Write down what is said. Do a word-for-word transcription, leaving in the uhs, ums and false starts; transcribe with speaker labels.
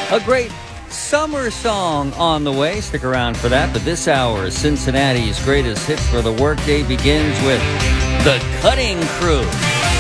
Speaker 1: A great summer song on the way. Stick around for that. But this hour, Cincinnati's greatest hits for the workday begins with The Cutting Crew.